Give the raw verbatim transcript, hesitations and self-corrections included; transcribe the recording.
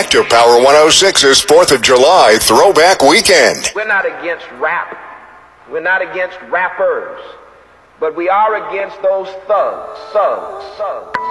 back to Power one oh six's fourth of July Throwback Weekend. We're not against rap. We're not against rappers. But we are against those thugs, thugs, thugs.